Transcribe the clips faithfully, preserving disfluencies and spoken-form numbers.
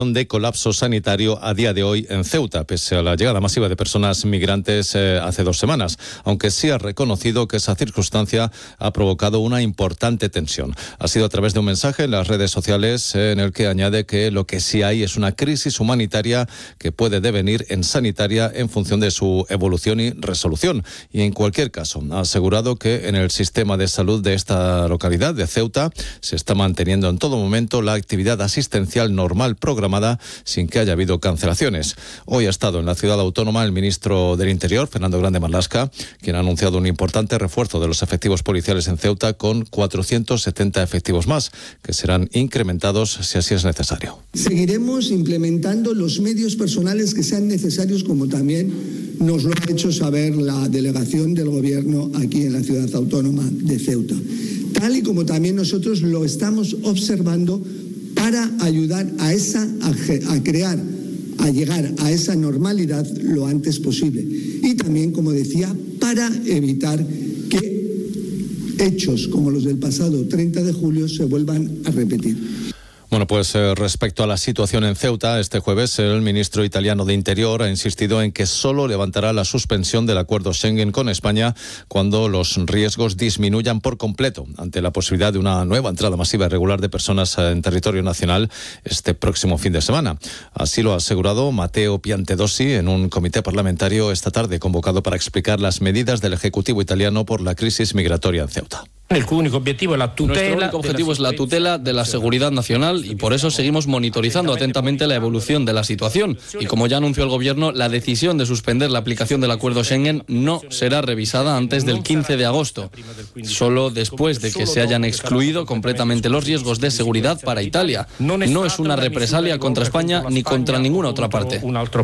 de colapso sanitario a día de hoy en Ceuta, pese a la llegada masiva de personas migrantes eh, hace dos semanas, aunque sí ha reconocido que esa circunstancia ha provocado una importante tensión. Ha sido a través de un mensaje en las redes sociales eh, en el que añade que lo que sí hay es una crisis humanitaria que puede devenir en sanitaria en función de su evolución y resolución. Y en cualquier caso, ha asegurado que en el sistema de salud de esta localidad de Ceuta se está manteniendo en todo momento la actividad asistencial normal programada sin que haya habido cancelaciones. Hoy ha estado en la ciudad autónoma el ministro del Interior, Fernando Grande Marlaska, quien ha anunciado un importante refuerzo de los efectivos policiales en Ceuta con cuatrocientos setenta efectivos más, que serán incrementados si así es necesario. Seguiremos implementando los medios personales que sean necesarios, como también nos lo ha hecho saber la delegación del Gobierno aquí en la ciudad autónoma de Ceuta, tal y como también nosotros lo estamos observando para ayudar a esa a, a crear, a llegar a esa normalidad lo antes posible. Y también, como decía, para evitar que hechos como los del pasado treinta de julio se vuelvan a repetir. Bueno, pues eh, respecto a la situación en Ceuta, este jueves el ministro italiano de Interior ha insistido en que solo levantará la suspensión del acuerdo Schengen con España cuando los riesgos disminuyan por completo ante la posibilidad de una nueva entrada masiva y regular de personas en territorio nacional este próximo fin de semana. Así lo ha asegurado Matteo Piantedosi en un comité parlamentario esta tarde convocado para explicar las medidas del Ejecutivo italiano por la crisis migratoria en Ceuta. El único objetivo es la tutela, Nuestro único objetivo es la tutela de la seguridad nacional y por eso seguimos monitorizando atentamente la evolución de la situación. Y como ya anunció el Gobierno, la decisión de suspender la aplicación del acuerdo Schengen no será revisada antes del quince de agosto, solo después de que se hayan excluido completamente los riesgos de seguridad para Italia. No es una represalia contra España ni contra ninguna otra parte.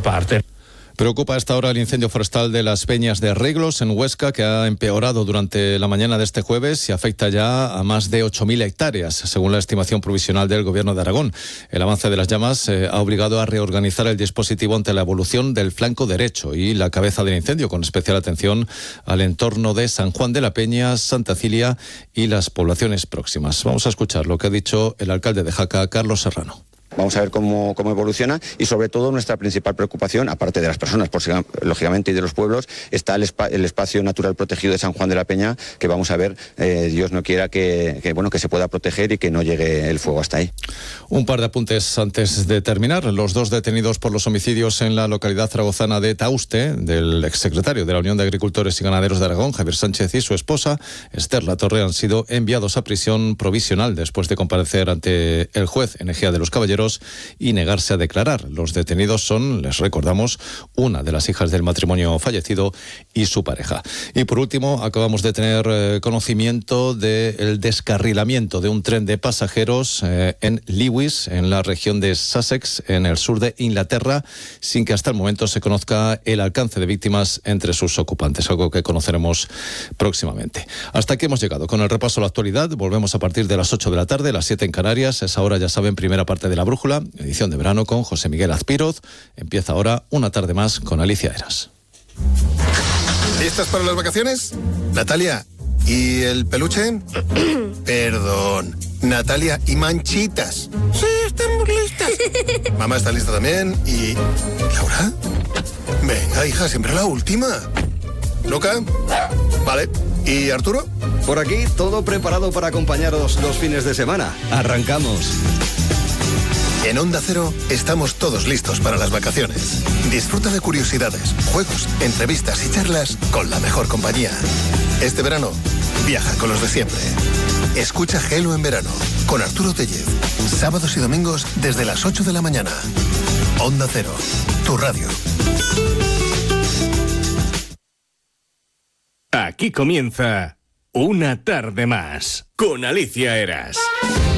Preocupa a esta hora el incendio forestal de las Peñas de Reglos en Huesca, que ha empeorado durante la mañana de este jueves y afecta ya a más de ocho mil hectáreas, según la estimación provisional del Gobierno de Aragón. El avance de las llamas eh, ha obligado a reorganizar el dispositivo ante la evolución del flanco derecho y la cabeza del incendio, con especial atención al entorno de San Juan de la Peña, Santa Cilia y las poblaciones próximas. Vamos a escuchar lo que ha dicho el alcalde de Jaca, Carlos Serrano. Vamos a ver cómo, cómo evoluciona y sobre todo nuestra principal preocupación, aparte de las personas, por, lógicamente, y de los pueblos, está el, espa, el espacio natural protegido de San Juan de la Peña, que vamos a ver, eh, Dios no quiera que, que, bueno, que se pueda proteger y que no llegue el fuego hasta ahí. Un par de apuntes antes de terminar. Los dos detenidos por los homicidios en la localidad zaragozana de Tauste, del exsecretario de la Unión de Agricultores y Ganaderos de Aragón, Javier Sánchez, y su esposa, Esther Latorre, han sido enviados a prisión provisional después de comparecer ante el juez en Ejea de los Caballeros y negarse a declarar. Los detenidos son, les recordamos, una de las hijas del matrimonio fallecido y su pareja. Y por último, acabamos de tener eh, conocimiento del descarrilamiento de un tren de pasajeros eh, en Lewis, en la región de Sussex, en el sur de Inglaterra, sin que hasta el momento se conozca el alcance de víctimas entre sus ocupantes, algo que conoceremos próximamente. Hasta aquí hemos llegado con el repaso a la actualidad. Volvemos a partir de las ocho de la tarde, las siete en Canarias. Es ahora, ya saben, primera parte de La Brújula, edición de verano con José Miguel Azpiroz. Empieza ahora una tarde más con Alicia Eras. ¿Listas para las vacaciones? Natalia, ¿y el peluche? Perdón, Natalia, ¿y manchitas? Sí, estamos listas. Mamá está lista también. ¿Y Laura? Venga, hija, siempre la última. ¿Luca? Vale. ¿Y Arturo? Por aquí, todo preparado para acompañaros los fines de semana. Arrancamos. En Onda Cero estamos todos listos para las vacaciones. Disfruta de curiosidades, juegos, entrevistas y charlas con la mejor compañía. Este verano, viaja con los de siempre. Escucha Gelo en verano con Arturo Tellez. Sábados y domingos desde las ocho de la mañana. Onda Cero, tu radio. Aquí comienza Una tarde más con Alicia Eras.